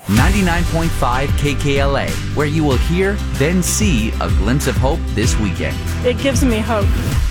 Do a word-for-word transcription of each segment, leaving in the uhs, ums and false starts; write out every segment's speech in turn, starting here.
ninety-nine point five K K L A, where you will hear, then see a glimpse of hope this weekend. It gives me hope.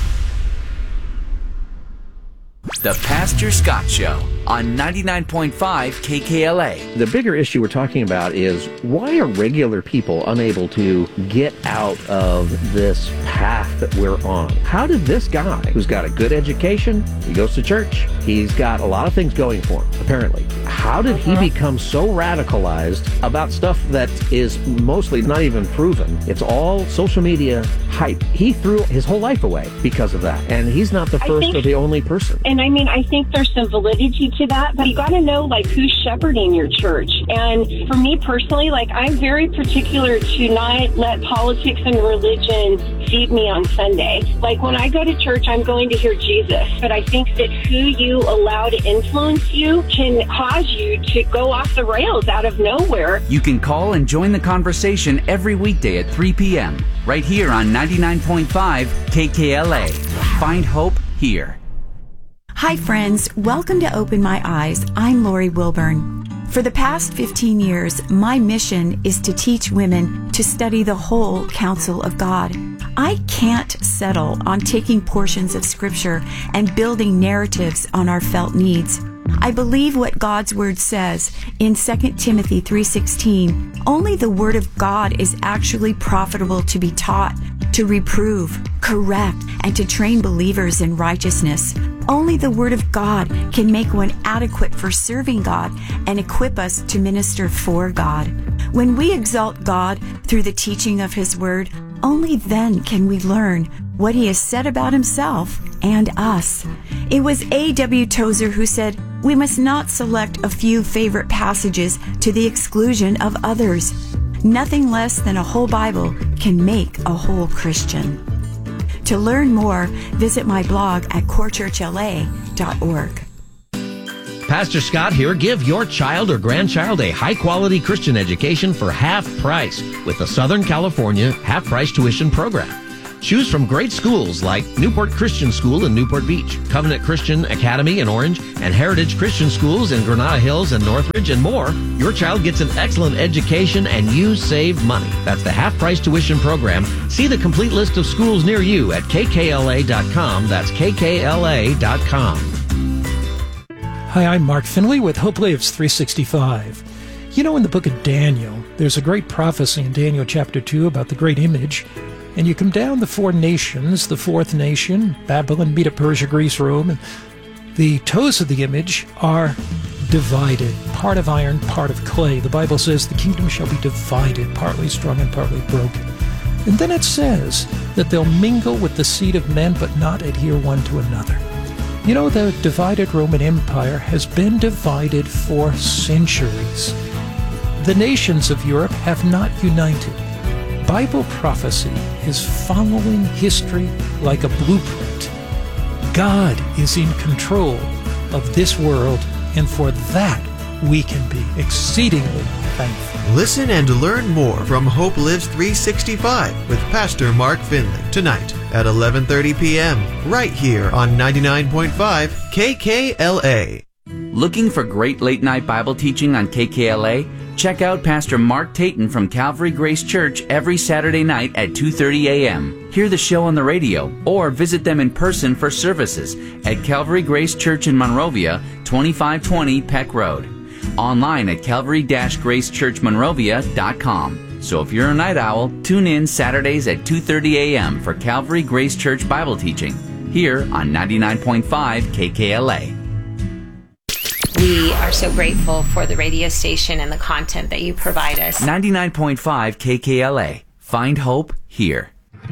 The Pastor Scott Show on ninety-nine point five K K L A. The bigger issue we're talking about is, why are regular people unable to get out of this path that we're on? How did this guy, who's got a good education, he goes to church, he's got a lot of things going for him, apparently. How did he become so radicalized about stuff that is mostly not even proven? It's all social media hype. He threw his whole life away because of that. And he's not the first think, or the only person. And I mean, I think there's some validity to that, but you got to know, like, who's shepherding your church. And for me personally, like, I'm very particular to not let politics and religion feed me on Sunday. Like, when I go to church, I'm going to hear Jesus. But I think that who you allow to influence you can cause you to go off the rails out of nowhere. You can call and join the conversation every weekday at three p.m. right here on ninety-nine point five K K L A. Find hope here. Hi friends, welcome to Open My Eyes. I'm Lori Wilburn. For the past fifteen years, my mission is to teach women to study the whole counsel of God. I can't settle on taking portions of Scripture and building narratives on our felt needs. I believe what God's Word says in Second Timothy three sixteen. Only the Word of God is actually profitable to be taught, to reprove, correct, and to train believers in righteousness. Only the Word of God can make one adequate for serving God and equip us to minister for God. When we exalt God through the teaching of His Word, only then can we learn what He has said about Himself and us. It was A W Tozer who said, "We must not select a few favorite passages to the exclusion of others. Nothing less than a whole Bible can make a whole Christian." To learn more, visit my blog at core church L A dot org. Pastor Scott here. Give your child or grandchild a high-quality Christian education for half price with the Southern California half-price tuition program. Choose from great schools like Newport Christian School in Newport Beach, Covenant Christian Academy in Orange, and Heritage Christian Schools in Granada Hills and Northridge, and more. Your child gets an excellent education and you save money. That's the half-price tuition program. See the complete list of schools near you at K K L A dot com. That's K K L A dot com. Hi, I'm Mark Finley with Hope Lives three sixty-five. You know, in the book of Daniel, there's a great prophecy in Daniel chapter two about the great image. And you come down the four nations, the fourth nation, Babylon, Medo, Persia, Greece, Rome, and the toes of the image are divided, part of iron, part of clay. The Bible says the kingdom shall be divided, partly strong and partly broken. And then it says that they'll mingle with the seed of men, but not adhere one to another. You know, the divided Roman Empire has been divided for centuries. The nations of Europe have not united. Bible prophecy is following history like a blueprint. God is in control of this world, and for that we can be exceedingly thankful. Listen and learn more from Hope Lives three sixty-five with Pastor Mark Finley tonight at eleven thirty p.m. right here on ninety-nine point five K K L A. Looking for great late-night Bible teaching on K K L A? Check out Pastor Mark Tayton from Calvary Grace Church every Saturday night at two thirty a.m. Hear the show on the radio or visit them in person for services at Calvary Grace Church in Monrovia, twenty-five twenty Peck Road. Online at calvary grace church monrovia dot com. So if you're a night owl, tune in Saturdays at two thirty a.m. for Calvary Grace Church Bible teaching here on ninety-nine point five K K L A. We are so grateful for the radio station and the content that you provide us. ninety-nine point five K K L A. Find hope here.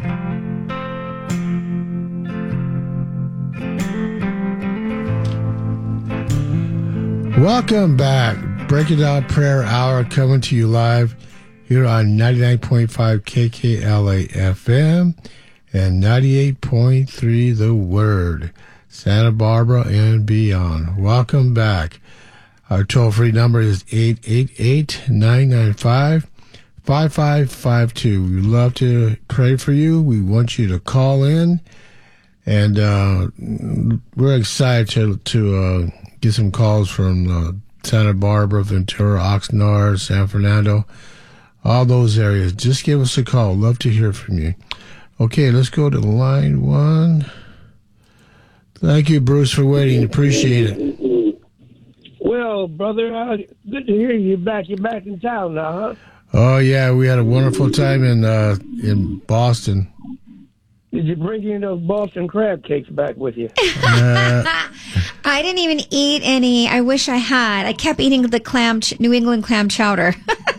Welcome back. Break It Down Prayer Hour coming to you live here on ninety-nine point five K K L A F M and ninety-eight point three The Word, Santa Barbara and beyond. Welcome back. Our toll-free number is eight eight eight, nine nine five, five five five two. We'd love to pray for you. We want you to call in, and uh, we're excited to, to uh, get some calls from uh, Santa Barbara, Ventura, Oxnard, San Fernando, all those areas. Just give us a call. Love to hear from you. Okay, let's go to line one. Thank you, Bruce, for waiting. Appreciate it. Well, brother, uh, good to hear you back. You're back in town now, huh? Oh, yeah, we had a wonderful time in uh, in Boston. Did you bring any of those Boston crab cakes back with you? Uh, I didn't even eat any. I wish I had. I kept eating the clam, ch- New England clam chowder.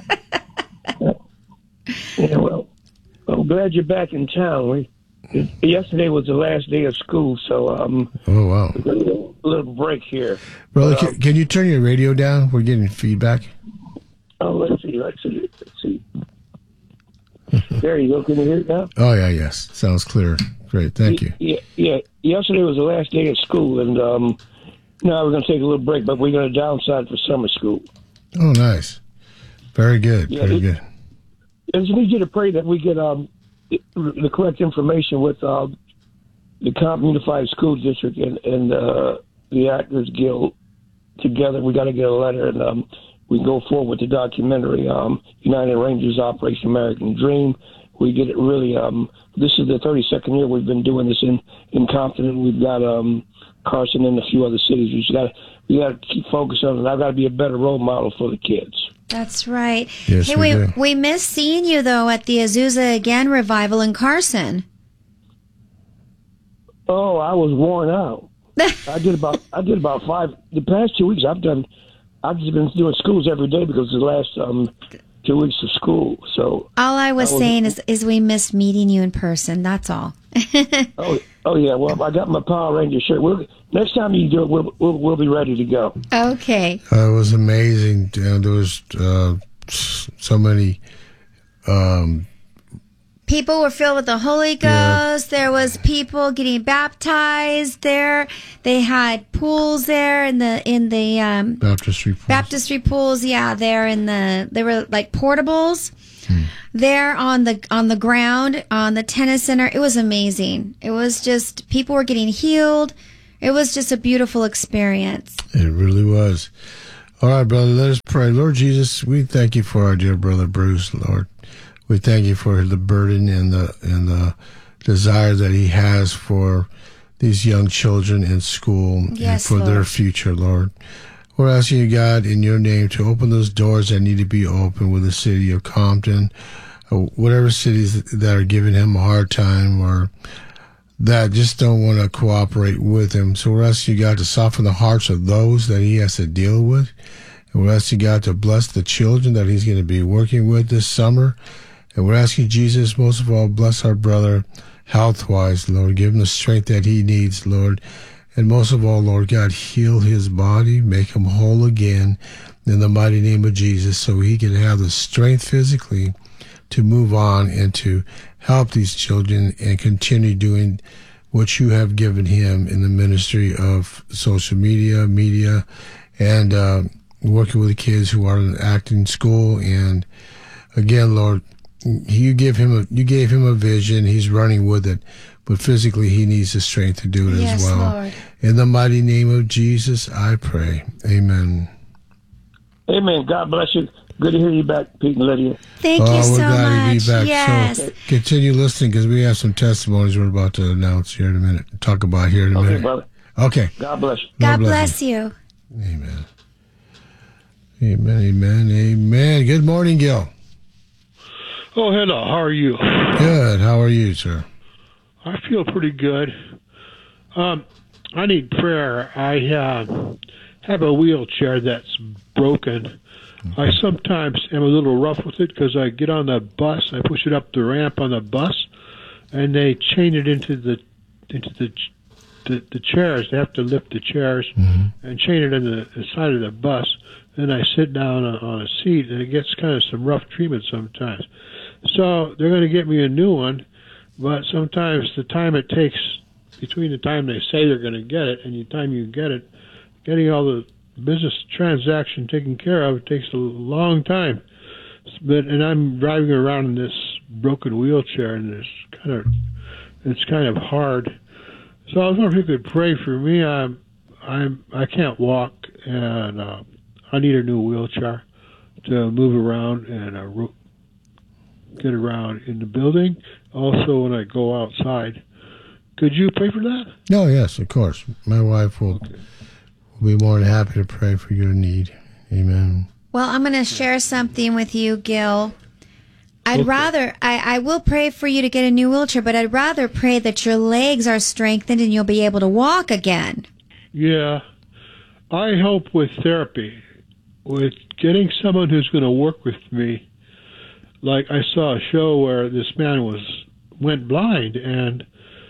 Yeah, well, I'm glad you're back in town. We, it, yesterday was the last day of school, so um, oh wow, we're gonna get a little break here. Brother, But, um, can, can you turn your radio down? We're getting feedback. Oh, let's see, let's see, let's see. There you go. Can you hear it now? Oh yeah, yes, sounds clear. Great, thank you. Yeah, yeah. Yesterday was the last day of school, and um, now we're going to take a little break, but we're going to downside for summer school. Oh, nice, very good, Yeah, very it- good. I just need you to pray that we get um, the correct information with uh, the Compton Unified School District and, and uh, the Actors Guild together. We got to get a letter, and um, we can go forward with the documentary, um, United Rangers Operation American Dream. We get it really. Um, this is the thirty-second year we've been doing this in, in Compton, and we've got um, Carson and a few other cities. We just got we got to keep focused on it. I've got to be a better role model for the kids. That's right. Yes, hey, we we do. we missed seeing you though at the Azusa Again revival in Carson. Oh, I was worn out. I did about I did about five the past two weeks. I've done I've just been doing schools every day because the last um, two weeks of school. So All I was I was- saying is is we missed meeting you in person. That's all. oh oh yeah. Well, I got my Power Ranger shirt. We'll, next time you do it, we'll we'll, we'll be ready to go. Okay. Uh, it was amazing. Uh, there was uh, s- so many. Um, People were filled with the Holy Ghost. Yeah. There was people getting baptized there. They had pools there in the in the um, baptistry pools. baptistry pools. Yeah, there in the they were like portables there on the on the ground on the tennis center. It was amazing. It was just people were getting healed. It was just a beautiful experience. It really was. All right, brother, let us pray. Lord Jesus, we thank you for our dear brother Bruce, Lord. We thank you for the burden and the and the desire that he has for these young children in school Yes, and for their Lord. future, Lord. We're asking you, God, in your name, to open those doors that need to be open with the city of Compton, or whatever cities that are giving him a hard time or that just don't want to cooperate with him. So we're asking you, God, to soften the hearts of those that he has to deal with. And we're asking God to bless the children that he's going to be working with this summer. And we're asking Jesus, most of all, bless our brother health-wise, Lord. Give him the strength that he needs, Lord. And most of all, Lord God, heal his body, make him whole again in the mighty name of Jesus so he can have the strength physically to move on and to help these children and continue doing what you have given him in the ministry of social media, media, and uh, working with the kids who are in acting school. And again, Lord, you give him a, you gave him a vision. He's running with it, but physically he needs the strength to do it Yes, as well. Lord. In the mighty name of Jesus, I pray. Amen. Amen. God bless you. Good to hear you back, Pete and Lydia. Thank oh, you we're so glad much. to be back. Yes. So continue listening because we have some testimonies we're about to announce here in a minute. Talk about here in a Okay, minute. brother. Okay. God bless you. God bless bless you. Amen. Amen. Amen. Amen. Good morning, Gil. Oh, hello. How are you? Good. How are you, sir? I feel pretty good. Um, I need prayer. I uh, have a wheelchair that's broken. I sometimes am a little rough with it because I get on the bus, I push it up the ramp on the bus, and they chain it into the into the the, the chairs. They have to lift the chairs Mm-hmm. and chain it in the, the side of the bus. Then I sit down on, on a seat, and it gets kind of some rough treatment sometimes. So they're going to get me a new one, but sometimes the time it takes between the time they say they're going to get it and the time you get it, getting all the business transaction taken care of takes a long time. But and I'm driving around in this broken wheelchair, and it's kind of it's kind of hard. So I was wondering if you could pray for me. I'm I'm I can't walk, and uh, I need a new wheelchair to move around and uh, ro- get around in the building. Also, when I go outside. Could you pray for that? No, yes, of course. My wife will, Okay. will be more than happy to pray for your need. Amen. Well, I'm going to share something with you, Gil. I'd Okay. rather, I, I will pray for you to get a new wheelchair, but I'd rather pray that your legs are strengthened and you'll be able to walk again. Yeah. I hope with therapy, with getting someone who's going to work with me. Like I saw a show where this man was went blind, and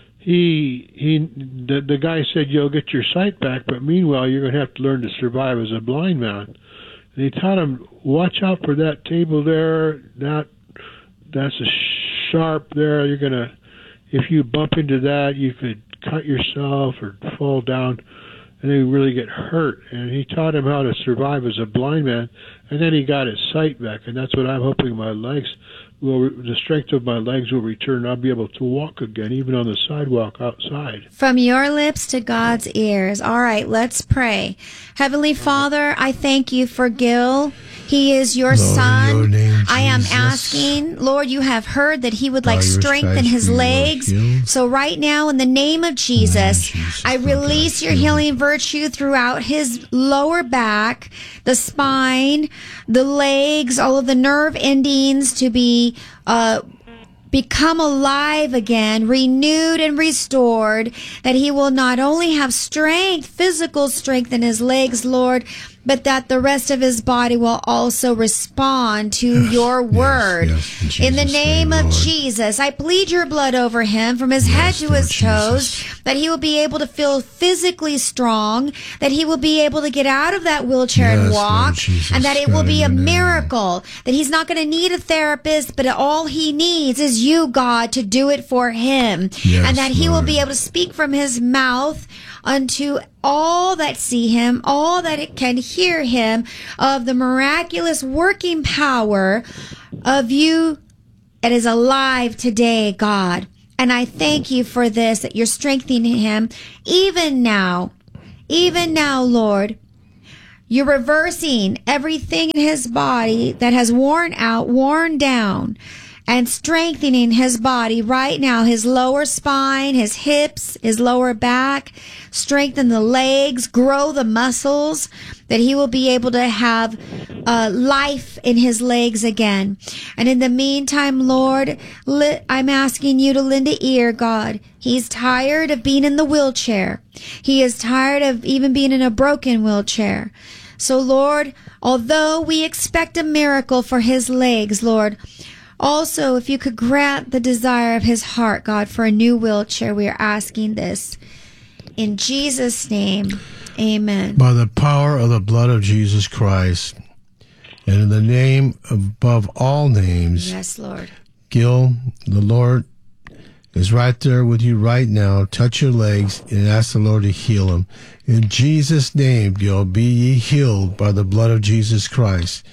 he he the, the guy said, you'll get your sight back, but meanwhile you're going to have to learn to survive as a blind man. And he taught him, watch out for that table there, that that's a sharp there. You're going to, if you bump into that, you could cut yourself or fall down, and then really get hurt. And he taught him how to survive as a blind man, and then he got his sight back. And that's what I'm hoping my legs will, the strength of my legs will return. I'll be able to walk again, even on the sidewalk outside. From your lips to God's ears. All right, let's pray. Heavenly Father, I thank you for Gil. He is your Lord, son. in your name, I am Jesus. asking, Lord, you have heard that he would like By your strengthen stripes his we were legs. healed. So right now, in the name of Jesus, Jesus, I Lord release God, your heal. healing virtue throughout his lower back, the spine, the legs, all of the nerve endings to be uh become alive again, renewed and restored, that he will not only have strength, physical strength in his legs, Lord, but that the rest of his body will also respond to Yes, your yes, word. yes, in in the Jesus' name name, of Lord. Jesus, I plead your blood over him from his head Yes, to Lord his toes, Jesus. that he will be able to feel physically strong, that he will be able to get out of that wheelchair and Yes, Lord walk, Jesus, and that it God, will in be a your name. miracle, that he's not going to need a therapist, but all he needs is you, God, to do it for him. Yes, and that he will Lord. be able to speak from his mouth unto all that see him, all that it can hear him, of the miraculous working power of you that is alive today, God. And I thank you for this, that you're strengthening him even now. Even now, Lord. You're reversing everything in his body that has worn out, worn down, and strengthening his body right now, his lower spine, his hips, his lower back. Strengthen the legs, grow the muscles, that he will be able to have uh, life in his legs again. And in the meantime, Lord, li- I'm asking you to lend an ear, God. He's tired of being in the wheelchair. He is tired of even being in a broken wheelchair. So, Lord, although we expect a miracle for his legs, Lord, also, if you could grant the desire of his heart, God, for a new wheelchair, we are asking this. In Jesus' name, amen. By the power of the blood of Jesus Christ, and in the name above all names, Yes, Lord. Gil, the Lord is right there with you right now. Touch your legs and ask the Lord to heal them. In Jesus' name, Gil, be ye healed by the blood of Jesus Christ.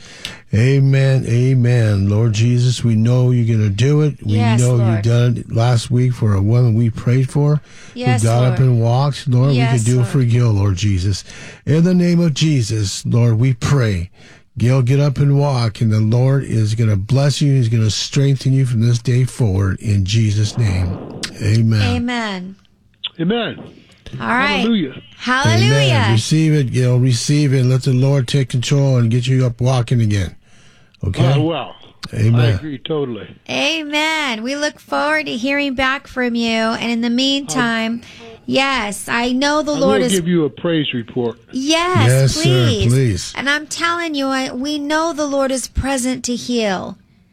Amen, amen. Lord Jesus, we know you're going to do it. We Yes, know Lord. you done it last week for a woman we prayed for Yes, who got Lord. up and walked. Lord, Yes, we can do Lord. it for Gil, Lord Jesus. In the name of Jesus, Lord, we pray. Gil, get up and walk, and the Lord is going to bless you. He's going to strengthen you from this day forward. In Jesus' name, amen. Amen. Amen. All right. Hallelujah. Hallelujah. Amen. Receive it, Gil. Receive it. Let the Lord take control and get you up walking again. Okay? Oh, well. Amen. I agree totally. Amen. We look forward to hearing back from you. And in the meantime, yes, I know the I'm Lord going is. to give you a praise report. Yes, Yes, sir, please. please. And I'm telling you, I, we know the Lord is present to heal.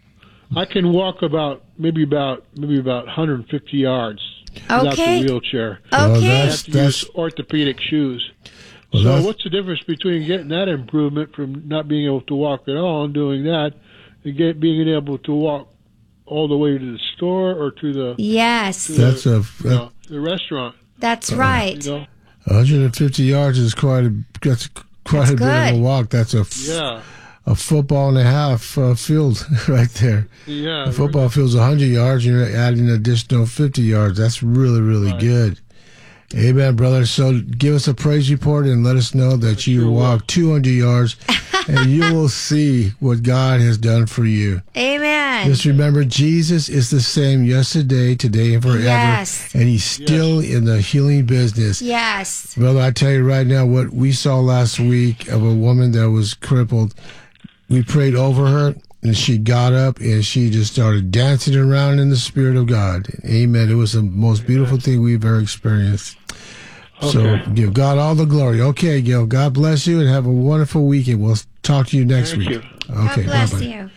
I can walk about maybe about maybe about one hundred fifty yards without Okay. the wheelchair. Well, Okay. I that's, have to that's, use orthopedic shoes. well, So that's, what's the difference between getting that improvement from not being able to walk at all and doing that, and get being able to walk all the way to the store or to the Yes, to that's the, a, you know, the restaurant? that's right. You know, one hundred fifty yards is quite a, that's quite That's a bit of good. a walk. That's a, f- yeah, a football and a half uh, field right there. yeah. The football field's one hundred yards. You're adding an additional fifty yards. That's really, really Right. good. Amen, brother. So give us a praise report and let us know that you sure will. walked two hundred yards and you will see what God has done for you. Amen. Just remember, Jesus is the same yesterday, today, and forever. Yes. And he's still yes. in the healing business. Yes. Brother, I tell you right now, what we saw last week of a woman that was crippled, we prayed over her, and she got up, and she just started dancing around in the Spirit of God. Amen. It was the most beautiful thing we've ever experienced. Okay. So give God all the glory. Okay, Gil, God bless you, and have a wonderful weekend. We'll talk to you next Thank week. You. Okay, God bless bye-bye. you.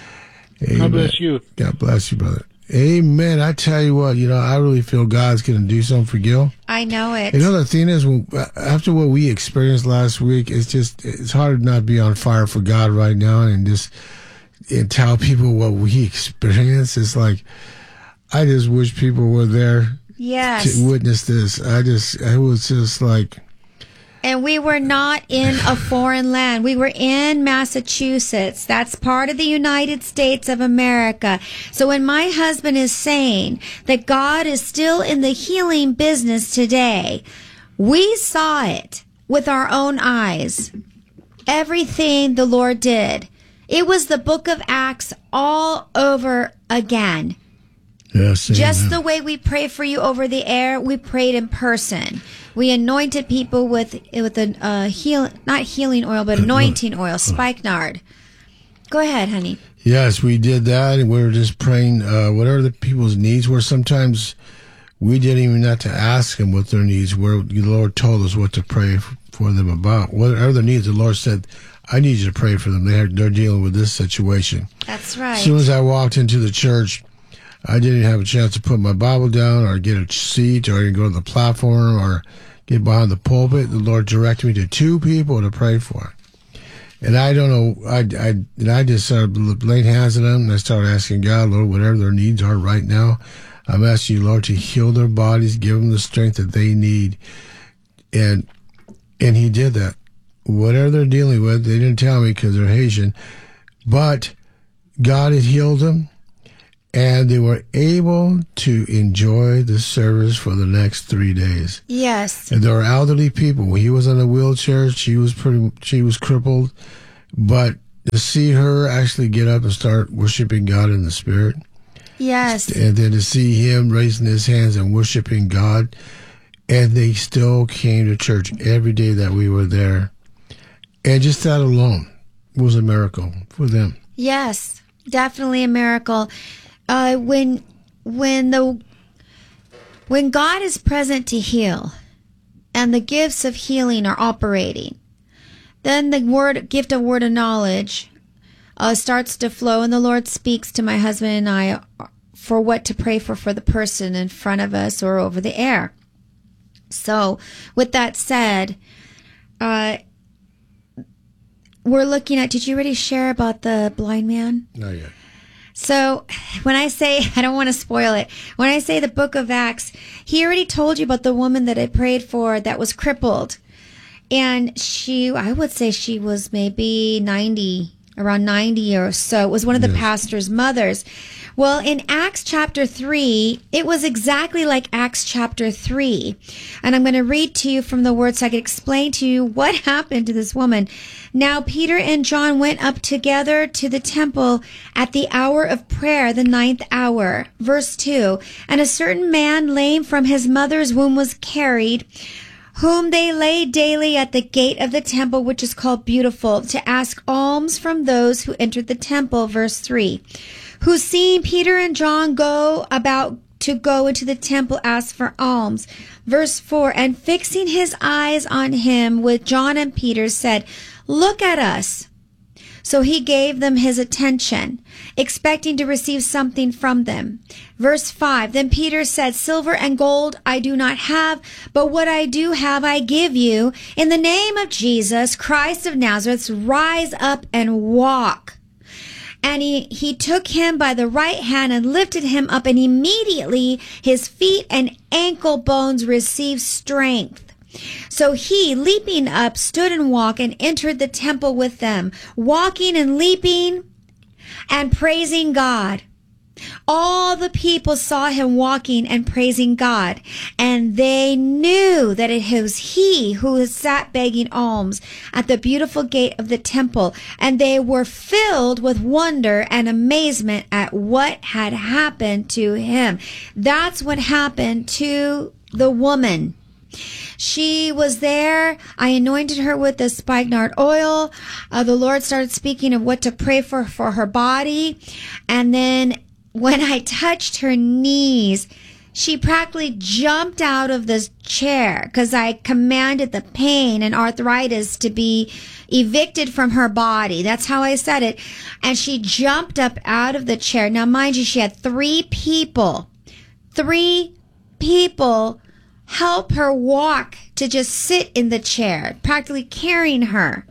Amen. God bless you. God bless you, brother. Amen. I tell you what, you know, I really feel God's going to do something for Gil. I know it. You know, the thing is, when, after what we experienced last week, it's just, it's hard to not be on fire for God right now and just and tell people what we experienced. It's like, I just wish people were there yes. to witness this. I just, it was just like... And we were not in a foreign land. We were in Massachusetts. That's part of the United States of America. So when my husband is saying that God is still in the healing business today, we saw it with our own eyes. Everything the Lord did. It was the book of Acts all over again. Yes, Just amen. the way we pray for you over the air, we prayed in person. We anointed people with with a uh, heal not healing oil, but anointing oil, spikenard. Go ahead, honey. Yes, we did that, and we were just praying uh, whatever the people's needs were. Sometimes we didn't even have to ask them what their needs were. The Lord told us what to pray for them about. Whatever their needs, the Lord said, I need you to pray for them. They're, they're dealing with this situation. That's right. As soon as I walked into the church, I didn't have a chance to put my Bible down or get a seat or even go to the platform or get behind the pulpit. The Lord directed me to two people to pray for. And I don't know, I, I, and I just started laying hands on them, and I started asking God, Lord, whatever their needs are right now, I'm asking you, Lord, to heal their bodies, give them the strength that they need. And and he did that. Whatever they're dealing with, they didn't tell me because they're Haitian, but God had healed them. And they were able to enjoy the service for the next three days. Yes. And there were elderly people. When he was in a wheelchair, she was pretty, she was crippled. But to see her actually get up and start worshiping God in the Spirit. Yes. And then to see him raising his hands and worshiping God. And they still came to church every day that we were there. And just that alone was a miracle for them. Yes, definitely a miracle. Uh, when when the when God is present to heal, and the gifts of healing are operating, then the word gift of word of knowledge uh, starts to flow, and the Lord speaks to my husband and I for what to pray for for the person in front of us or over the air. So, with that said, uh, we're looking at. Did you already share about the blind man? Not yet. So when I say, I don't want to spoil it, when I say the book of Acts, he already told you about the woman that I prayed for that was crippled. And she, I would say she was maybe ninety, around ninety or so. It was one of the yes. pastor's mothers. Well, in Acts chapter three, it was exactly like Acts chapter three. And I'm going to read to you from the word so I can explain to you what happened to this woman. Now Peter and John went up together to the temple at the hour of prayer, the ninth hour. Verse two, and a certain man lame from his mother's womb was carried, whom they laid daily at the gate of the temple, which is called Beautiful, to ask alms from those who entered the temple. Verse three, who seeing Peter and John go about to go into the temple asked for alms. Verse four, and fixing his eyes on him with John and Peter said, look at us. So he gave them his attention, expecting to receive something from them. Verse five, then Peter said, silver and gold I do not have, but what I do have I give you. In the name of Jesus, Christ of Nazareth, rise up and walk. And he, he took him by the right hand and lifted him up, and immediately his feet and ankle bones received strength. So he, leaping up, stood and walked and entered the temple with them, walking and leaping and praising God. All the people saw him walking and praising God, and they knew that it was he who had sat begging alms at the beautiful gate of the temple, and they were filled with wonder and amazement at what had happened to him. That's what happened to the woman. She was there. I anointed her with the spikenard oil. Uh, the Lord started speaking of what to pray for for her body, and then when I touched her knees, she practically jumped out of this chair because I commanded the pain and arthritis to be evicted from her body. That's how I said it. And she jumped up out of the chair. Now, mind you, she had three people, three people help her walk to just sit in the chair, practically carrying her.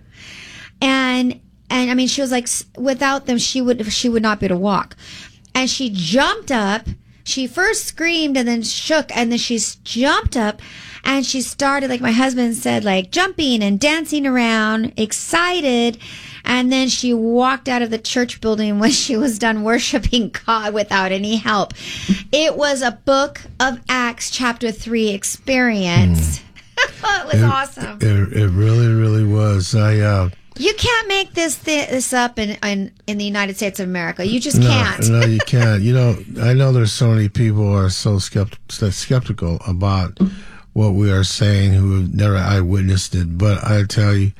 And, and I mean, she was like, without them, she would, she would not be able to walk. And she jumped up. She first screamed and then shook, and then she jumped up and she started, like my husband said, like jumping and dancing around, excited. And then she walked out of the church building when she was done worshiping God without any help. It was a Book of Acts chapter three experience. Mm. It was it, awesome. It, it really, really was. I, uh, You can't make this th- this up in, in in the United States of America. You just no, can't. No, you can't. You know, I know there's so many people who are so skept- skeptical about what we are saying who have never eyewitnessed it. But I tell you,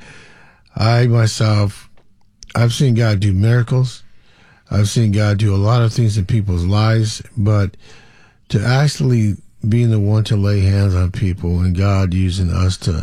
I myself, I've seen God do miracles. I've seen God do a lot of things in people's lives. But to actually being the one to lay hands on people and God using us to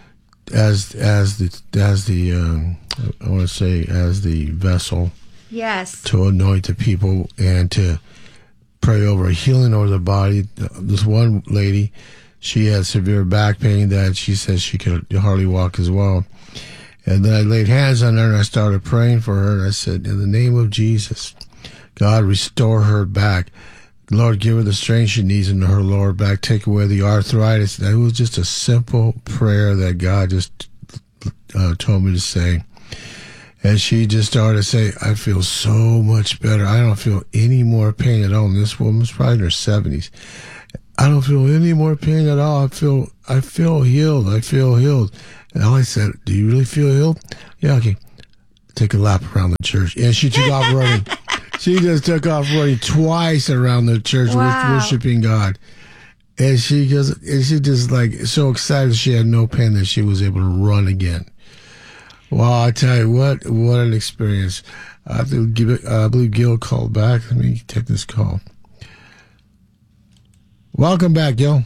as as the as the um, I want to say as the vessel, yes, to anoint the people and to pray over a healing over the body. This one lady, she had severe back pain that she says she could hardly walk as well. And then I laid hands on her and I started praying for her. And I said, in the name of Jesus, God, restore her back. Lord, give her the strength she needs in her lower back. Take away the arthritis. That was just a simple prayer that God just uh, told me to say. And she just started to say, I feel so much better. I don't feel any more pain at all. And this woman's probably in her seventies. I don't feel any more pain at all. I feel, I feel healed. I feel healed. And I said, do you really feel healed? Yeah, okay. Take a lap around the church. And she took off running. She just took off running twice around the church, wow. worshiping God. And she just, and she just like so excited she had no pain that she was able to run again. Well, I tell you what, what an experience. I believe, I believe Gil called back. Let me take this call. Welcome back, Gil.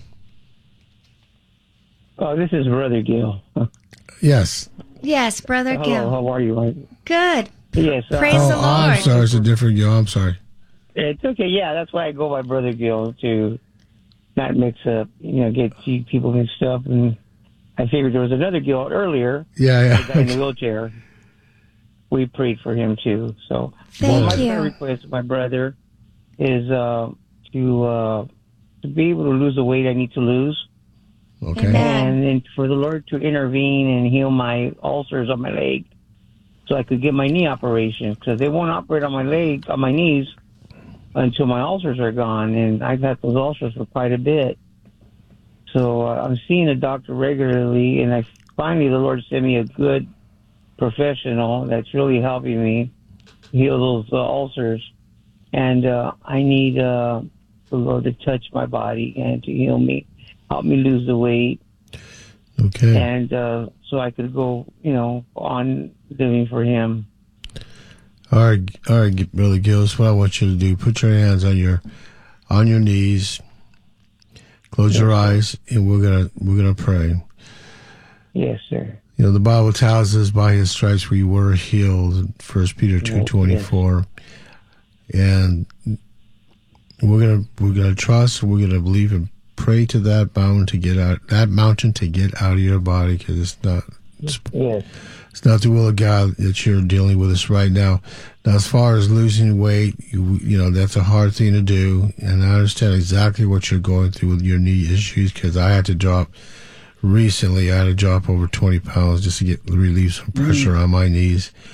Oh, this is Brother Gil. Yes. Yes, Brother Hello, Gil. How are you? Good. Yes. Uh, Praise oh, the Lord. I'm sorry. It's a different Gil. I'm sorry. It's okay. Yeah, that's why I go by Brother Gil, to not mix up, you know, get people mixed up. And I figured there was another Gil earlier. Yeah, yeah. The guy in the wheelchair. We prayed for him too. So, Thank well, my you. prayer request, my brother, is uh, to uh, to be able to lose the weight I need to lose. Okay. Amen. And then for the Lord to intervene and heal my ulcers on my leg, so I could get my knee operation, because they won't operate on my leg, on my knees, until my ulcers are gone, and I've had those ulcers for quite a bit. So uh, I'm seeing a doctor regularly, and I finally the Lord sent me a good professional that's really helping me heal those uh, ulcers, and uh, I need uh, the Lord to touch my body and to heal me, help me lose the weight. Okay. And uh, so I could go, you know, on living for Him. All right, all right, Brother Gil. That's what I want you to do. Put your hands on your on your knees. Close yes, your eyes, and we're gonna we're gonna pray. Yes, sir. You know, the Bible tells us by His stripes we were healed. First Peter two twenty four, and we're gonna we're gonna trust. We're gonna believe and pray to that mountain to get out that mountain to get out of your body, because it's not. It's, yes. It's not the will of God that you're dealing with us right now. Now, as far as losing weight, you, you know, that's a hard thing to do. And I understand exactly what you're going through with your knee issues, because I had to drop recently. I had to drop over twenty pounds just to get relieve some pressure mm. on my knees.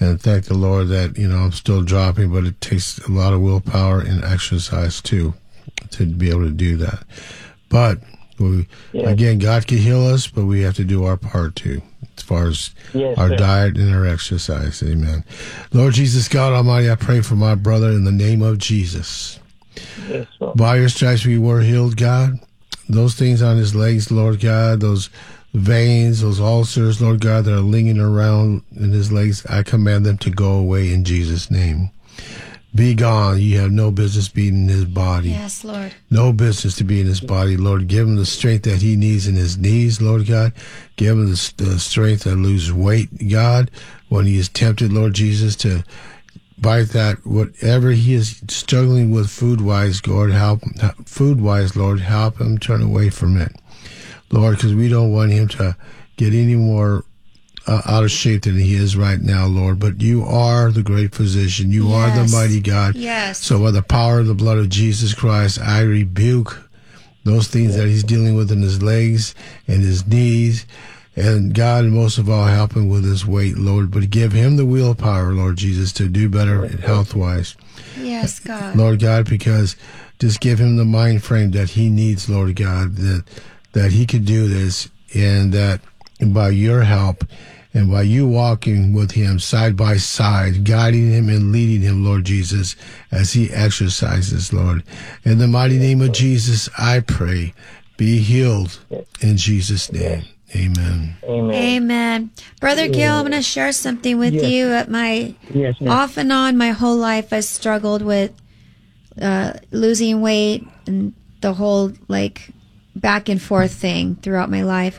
And thank the Lord that, you know, I'm still dropping, but it takes a lot of willpower and exercise too to be able to do that. But we, yes. again, God can heal us, but we have to do our part too, as far as yes, our sir. diet and our exercise. Amen. Lord Jesus, God Almighty, I pray for my brother in the name of Jesus. Yes, sir. By your stripes we were healed, God. Those things on his legs, Lord God, those veins, those ulcers, Lord God, that are lingering around in his legs, I command them to go away in Jesus' name. Be gone. You have no business being in his body. Yes, Lord. No business to be in his body, Lord. Give him the strength that he needs in his knees, Lord God. Give him the, the strength to lose weight, God, when he is tempted, Lord Jesus, to bite that, whatever he is struggling with food-wise, Lord, help, food-wise, Lord, help him turn away from it. Lord, because we don't want him to get any more uh, out of shape than he is right now, Lord. But you are the great physician. You Yes. are the mighty God. Yes. So by the power of the blood of Jesus Christ, I rebuke those things that he's dealing with in his legs and his knees. And God, most of all, help him with his weight, Lord. But give him the willpower, Lord Jesus, to do better health-wise. Yes, God. Lord God, because just give him the mind frame that he needs, Lord God, that that he could do this, and that by your help and by you walking with him side by side, guiding him and leading him, Lord Jesus, as he exercises, Lord. In the mighty name of Jesus, I pray, be healed in Jesus' name. Amen. Amen. Amen. Brother Gil, I'm going to share something with Yes. you. At my Yes, ma'am. off and on my whole life, I struggled with uh, losing weight and the whole like back and forth thing throughout my life.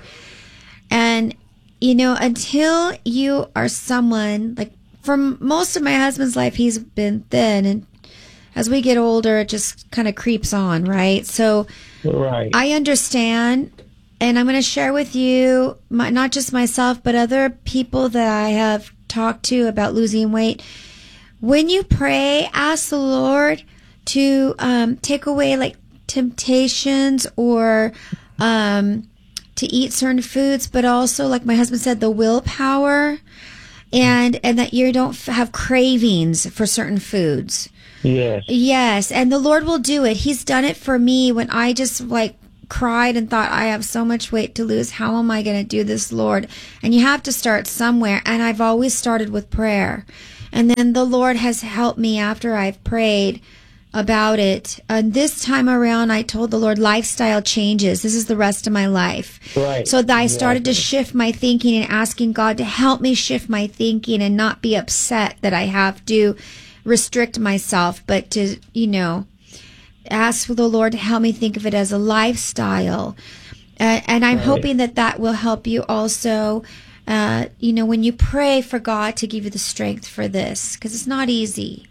And you know, until you are someone like, for most of my husband's life, he's been thin, and as we get older, it just kind of creeps on, right? So Right. I understand. And I'm going to share with you, my, not just myself, but other people that I have talked to about losing weight. When you pray, ask the Lord to um, take away like temptations or um, to eat certain foods, but also, like my husband said, the willpower, and and that you don't f- have cravings for certain foods. Yes. Yes, and the Lord will do it. He's done it for me when I just like cried and thought, I have so much weight to lose. How am I going to do this, Lord? And you have to start somewhere. And I've always started with prayer. And then the Lord has helped me after I've prayed about it. And this time around, I told the Lord, lifestyle changes. This is the rest of my life. Right. So that I started to shift my thinking and asking God to help me shift my thinking and not be upset that I have to restrict myself, but to, you know, ask for the Lord to help me think of it as a lifestyle. Uh, and I'm Right. hoping that that will help you also, uh, you know, when you pray for God to give you the strength for this, because it's not easy.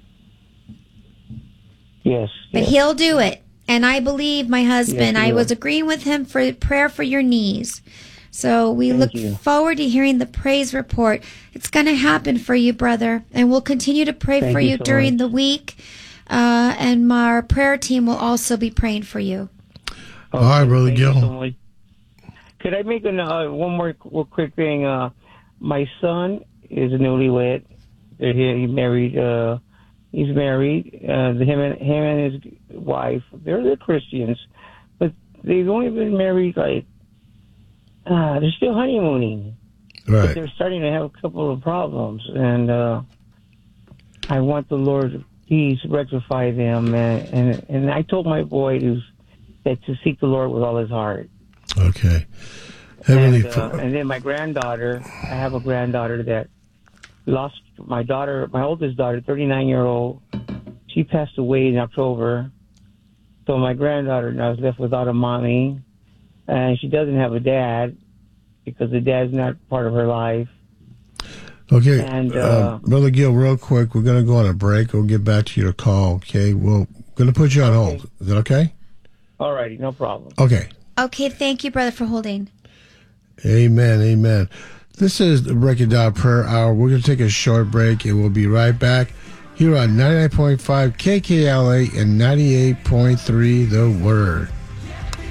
Yes. But yes. He'll do it. And I believe my husband, Yes, he I was will. agreeing with him for prayer for your knees. So we Thank look you. forward to hearing the praise report. It's going to happen for you, brother. And we'll continue to pray Thank for you you so during much. the week. Uh, and our prayer team will also be praying for you. All right, Brother Thank you Gil. so much. Could I make an, uh, one more qu- quick thing? Uh, my son is a newlywed. He, he married. Uh, he's married. Uh, him and him and his wife. They're they're Christians, but they've only been married like. Uh, they're still honeymooning. But Right. they're starting to have a couple of problems, and uh, I want the Lord to please rectify them. And, and and I told my boy to that to seek the Lord with all his heart. Okay. Heavenly And, uh, Fa- and then my granddaughter, I have a granddaughter that lost my daughter, my oldest daughter, thirty-nine year old. She passed away in October. So my granddaughter now is left without a mommy, and she doesn't have a dad because the dad's not part of her life. Okay, And, uh, uh, Brother Gil, real quick, we're going to go on a break. We'll get back to your call, okay? We're going to put you on hold. Is that okay? All righty, no problem. Okay. Okay, thank you, brother, for holding. Amen, amen. This is the Breaking Down Prayer Hour. We're going to take a short break, and we'll be right back here on ninety-nine point five K K L A and ninety-eight point three The Word.